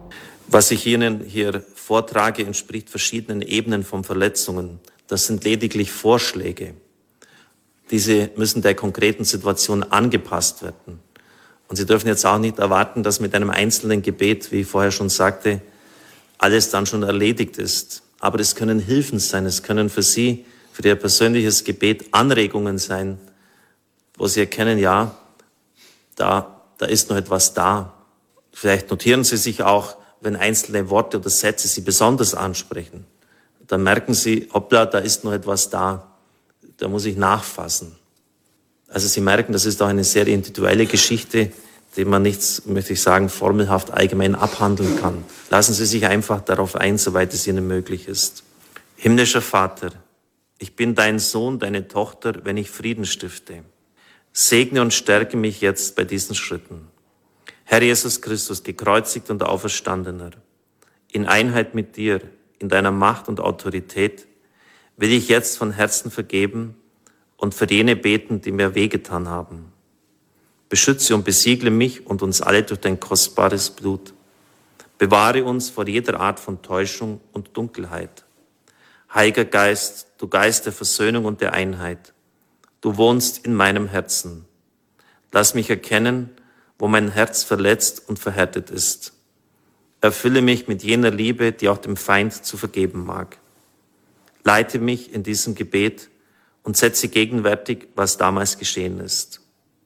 Was ich Ihnen hier vortrage, entspricht verschiedenen Ebenen von Verletzungen. Das sind lediglich Vorschläge. Diese müssen der konkreten Situation angepasst werden. Und Sie dürfen jetzt auch nicht erwarten, dass mit einem einzelnen Gebet, wie ich vorher schon sagte, alles dann schon erledigt ist. Aber es können Hilfen sein, es können für Sie, für Ihr persönliches Gebet Anregungen sein, wo Sie erkennen, ja, da ist noch etwas da. Vielleicht notieren Sie sich auch, wenn einzelne Worte oder Sätze Sie besonders ansprechen. Dann merken Sie, hoppla, da ist noch etwas da. Da muss ich nachfassen. Also Sie merken, das ist auch eine sehr individuelle Geschichte, die man nicht, möchte ich sagen, formelhaft allgemein abhandeln kann. Lassen Sie sich einfach darauf ein, soweit es Ihnen möglich ist. Himmlischer Vater, ich bin dein Sohn, deine Tochter, wenn ich Frieden stifte. Segne und stärke mich jetzt bei diesen Schritten. Herr Jesus Christus, gekreuzigt und auferstandener, in Einheit mit dir, in deiner Macht und Autorität, will ich jetzt von Herzen vergeben und für jene beten, die mir wehgetan haben. Beschütze und besiegle mich und uns alle durch dein kostbares Blut. Bewahre uns vor jeder Art von Täuschung und Dunkelheit. Heiliger Geist, du Geist der Versöhnung und der Einheit, du wohnst in meinem Herzen. Lass mich erkennen, wo mein Herz verletzt und verhärtet ist. Erfülle mich mit jener Liebe, die auch dem Feind zu vergeben mag. Leite mich in diesem Gebet und setze gegenwärtig, was damals geschehen ist.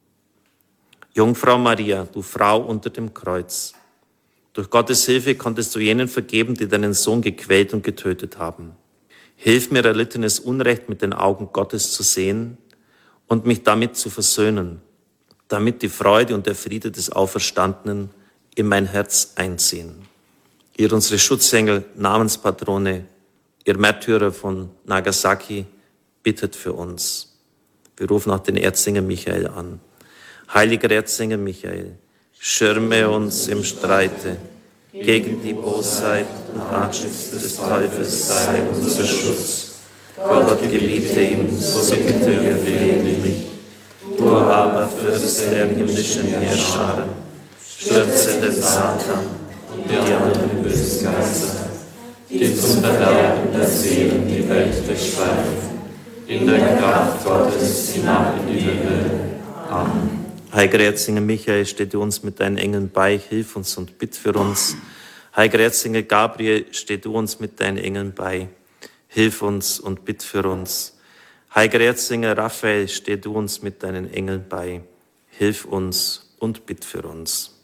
Jungfrau Maria, du Frau unter dem Kreuz, durch Gottes Hilfe konntest du jenen vergeben, die deinen Sohn gequält und getötet haben. Hilf mir, erlittenes Unrecht mit den Augen Gottes zu sehen und mich damit zu versöhnen, damit die Freude und der Friede des Auferstandenen in mein Herz einziehen. Ihr unsere Schutzengel, Namenspatrone, ihr Märtyrer von Nagasaki, bittet für uns. Wir rufen auch den Erzengel Michael an. Heiliger Erzengel Michael, schirme uns im Streite gegen die Bosheit und Arglist des Teufels, sei unser Schutz. Gott gebiete ihm, so bitte wir flehentlich. Du aber Fürst der himmlischen Heerscharen, stürze den Satan und die anderen bösen Geister, die zum Verderben der Seelen die Welt durchstreifen, in der Kraft Gottes hinab in die Hölle. Amen. Heiliger Erzengel Michael, stehe du uns mit deinen Engeln bei, hilf uns und bitt für uns. Heiliger Erzengel Gabriel, stehe du uns mit deinen Engeln bei, hilf uns und bitt für uns. Heiliger Erzengel Raphael, steh du uns mit deinen Engeln bei, hilf uns und bitt für uns.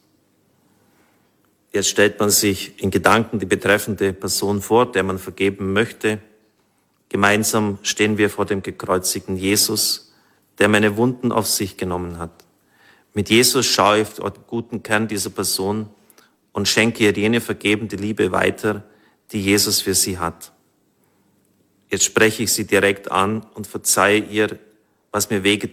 Jetzt stellt man sich in Gedanken die betreffende Person vor, der man vergeben möchte. Gemeinsam stehen wir vor dem gekreuzigten Jesus, der meine Wunden auf sich genommen hat. Mit Jesus schaue ich auf den guten Kern dieser Person und schenke ihr jene vergebende Liebe weiter, die Jesus für sie hat. Jetzt spreche ich sie direkt an und verzeihe ihr, was mir wehgetan